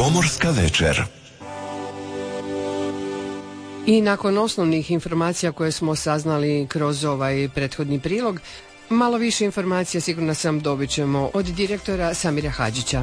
Pomorska večer. I nakon osnovnih informacija koje smo saznali kroz ovaj prethodni prilog, malo više informacija sigurno sam dobit ćemo od direktora Samira Hadžića.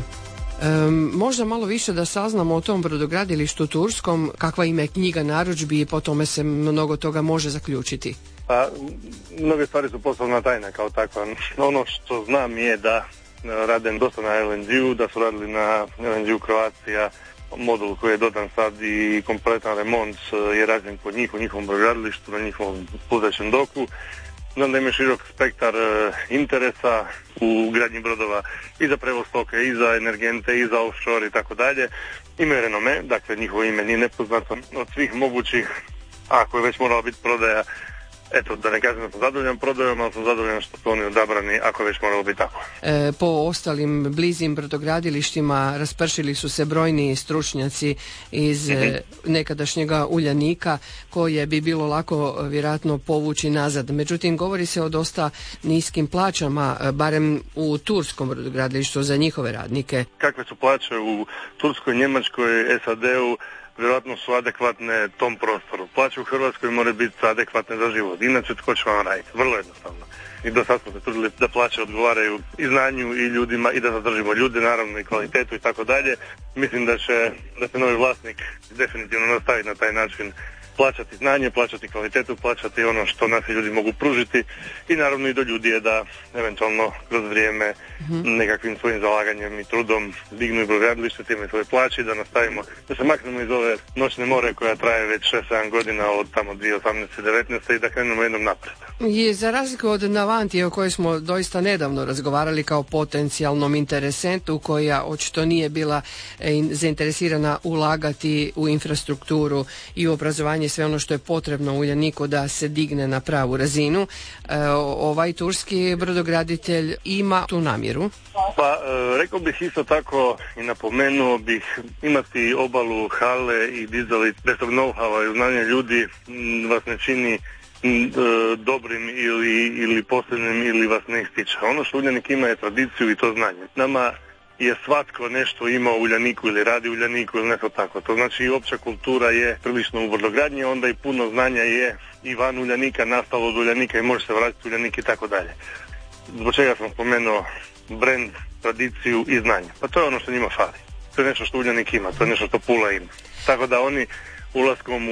Možda malo više da saznamo o tom brodogradilištu turskom, kakva ima knjiga narudžbi i po tome se mnogo toga može zaključiti. Pa, mnoge stvari su poslovna tajna kao takva. Ono što znam je da rade dosta na LNG-u, da su radili na LNG-u Croatia, modul koji je dodan sad i kompletan remont je rađen kod njih u njihovom brodogradilištu, na njihovom pluzećem doku. Znam da ima širok spektar interesa u gradnji brodova i za prevoz stoke, i za energente, i za offshore i tako dalje. Imaju renome, dakle njihovo ime nije nepoznato od svih mogućih, ako je već morala biti prodaja. Eto, da ne kažem da sam zadovoljan prodajom, ali sam zadovoljan što su oni odabrani, ako je već moralo biti tako. Po ostalim blizim brodogradilištima raspršili su se brojni stručnjaci iz nekadašnjega Uljanika, koje bi bilo lako vjerojatno povući nazad. Međutim, govori se o dosta niskim plaćama, barem u turskom brodogradilištu za njihove radnike. Kakve su plaće u Turskoj, Njemačkoj, SAD-u? Vjerojatno su adekvatne tom prostoru. Plaće u Hrvatskoj moraju biti adekvatne za život. Inače, tko će vam raditi? Vrlo jednostavno. I do sad smo se trudili da plaće odgovaraju i znanju i ljudima i da zadržimo ljude, naravno i kvalitetu i tako dalje. Mislim da će novi vlasnik definitivno nastaviti na taj način plaćati znanje, plaćati kvalitetu, plaćati ono što naši ljudi mogu pružiti i naravno i do ljudi je da eventualno kroz vrijeme nekakvim svojim zalaganjem i trudom dignu i brodogradilište, time svoje plaće, da nastavimo, da se maknemo iz ove noćne more koja traje već 6-7 godina od tamo 2018-19 i da krenemo jednom naprijed. I za razliku od Navantije o kojoj smo doista nedavno razgovarali kao potencijalnom interesentu koja očito nije bila zainteresirana ulagati u infrastrukturu i u obrazovanje, sve ono što je potrebno u Uljaniku da se digne na pravu razinu. Ovaj turski brodograditelj ima tu namjeru? Pa, rekao bih isto tako i napomenuo bih, imati obalu, hale i dizali bez tog know-howa i znanja ljudi vas ne čini dobrim ili posebnim ili vas ne ističe. Ono što Uljanik ima je tradiciju i to znanje. Nama je svatko nešto imao u Uljaniku ili radi u Uljaniku ili nešto tako. To znači i opća kultura je prilično u brodogradnji, onda i puno znanja je i van Uljanika, nastalo od Uljanika i može se vratiti u Uljanik i tako dalje. Zbog čega sam spomenuo brand, tradiciju i znanje. Pa to je ono što njima fali. To je nešto što Uljanik ima, to je nešto što Pula ima. Tako da oni ulaskom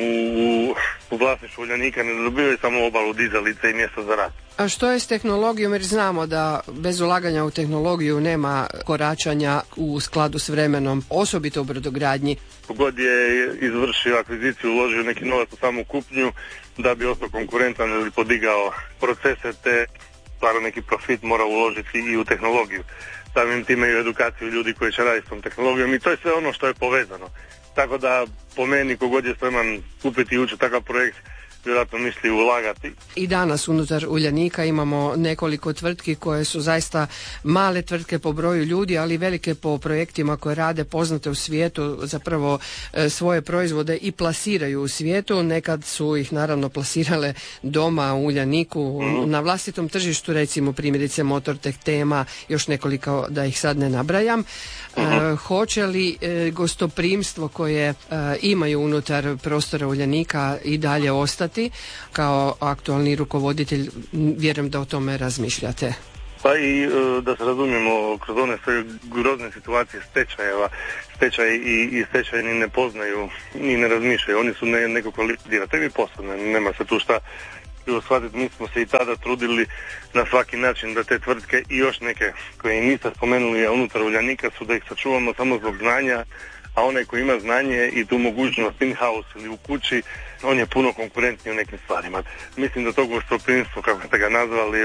u vlasništvo Uljanika ne dobivaju samo obalu, dizalice i mjesto za rad. A što je s tehnologijom, jer znamo da bez ulaganja u tehnologiju nema koračanja u skladu s vremenom, osobito u brodogradnji. Kogod je izvršio akviziciju, uložio neki novac u samu kupnju da bi ostao konkurentan ili podigao procese, te stvarno neki profit mora uložiti i u tehnologiju. Samim time i u edukaciju ljudi koji će raditi s tom tehnologijom i to je sve ono što je povezano. Tako da po meni kogod je spreman kupiti i ući takav projekt, vjerojatno misli ulagati. I danas unutar Uljanika imamo nekoliko tvrtki koje su zaista male tvrtke po broju ljudi, ali velike po projektima koje rade, poznate u svijetu, zapravo svoje proizvode i plasiraju u svijetu. Nekad su ih naravno plasirale doma u Uljaniku, na vlastitom tržištu, recimo primjerice Motortek, Tema, još nekoliko da ih sad ne nabrajam. Hoće li gostoprimstvo koje imaju unutar prostora Uljanika i dalje ostati? Kao aktualni rukovoditelj, vjerujem da o tome razmišljate. Pa i da se razumijemo, kroz one sve grozne situacije stečajeva, stečaj i stečajni ne poznaju ni ne razmišljaju, oni su nekako likvidirati i poslovne, nema se tu šta shvatiti. Mi smo se i tada trudili na svaki način da te tvrtke i još neke koje niste spomenuli, a unutar Uljanika su da ih sačuvamo samo zbog znanja, a onaj koji ima znanje i tu mogućnost in-house ili u kući, on je puno konkurentniji u nekim stvarima. Mislim da to gostoprimstvo, kako ste ga nazvali,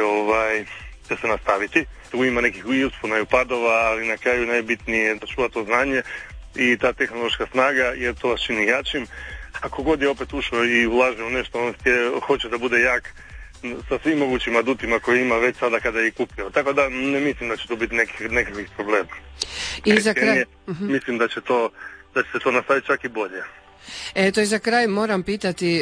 će se nastaviti. Tu ima nekih i uspona i padova, ali na kraju najbitnije je da čuva to znanje i ta tehnološka snaga, jer to vas čini jačim. Ako god je opet ušao i ulaže u nešto, on hoće da bude jak sa svim mogućim adutima koje ima već sada kada je i kupio. Tako da ne mislim da će to biti nekakvih problema. I za kraj... Mislim da će se to nastaviti čak i bolje. Eto i za kraj moram pitati,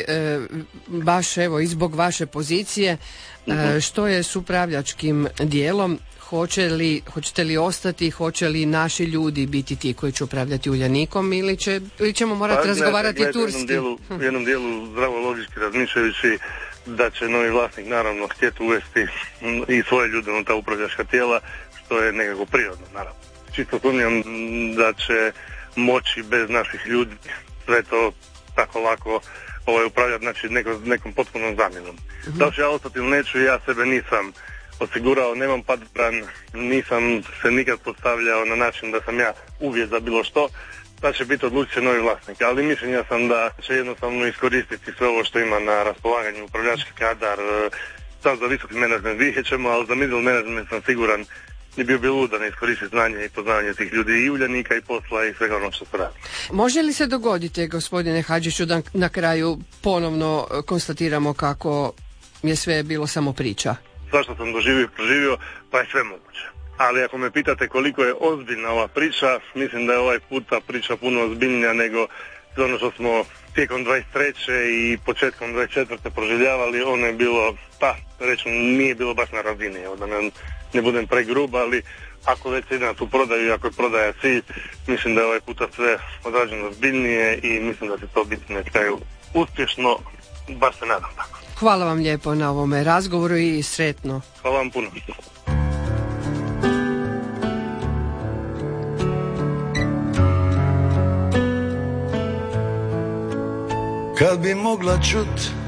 baš evo i zbog vaše pozicije, što je s upravljačkim dijelom? hoćete li ostati, hoće li naši ljudi biti ti koji će upravljati Uljanikom ili ćemo morati razgovarati turski? U jednom dijelu zdravo logički razmišljajući da će novi vlasnik naravno htjeti uvesti i svoje ljude na ta upravljačka tijela, što je nekako prirodno, naravno. Čisto sumnjam da će moći bez naših ljudi sve to tako lako upravljati, znači nekom potpunom zamjenom. Da li ću ja ostati ili neću, ja sebe nisam osigurao, nemam padobran, nisam se nikad postavljao na način da sam ja uvjet za bilo što, da će biti odlučio novi vlasnik, ali mišljenja sam da će jednostavno iskoristiti sve ovo što ima na raspolaganju, upravljački kadar, sad za visoki menadžment vidjet ćemo, ali za middle management sam siguran i bio bi lud da ne iskoristi znanje i poznavanje tih ljudi i Uljanika i posla i svega ono što se radi. Može li se dogoditi, gospodine Hadžiću, da na kraju ponovno konstatiramo kako je sve bilo samo priča? Svašta sam doživio i proživio, pa je sve moguće. Ali ako me pitate koliko je ozbiljna ova priča, mislim da je ovaj puta priča puno ozbiljnija nego ono što smo tijekom 23. i početkom 24. proživljavali. Ono je bilo, reću, nije bilo baš na razini, evo da ne budem pregrub, ali ako već ide na tu prodaju i ako je prodaja cilj, mislim da je ovaj puta sve odrađeno ozbiljnije i mislim da će to biti na kraju uspješno, bar se nadam tako. Hvala vam lijepo na ovome razgovoru i sretno. Hvala vam puno. Kad bi mogla čut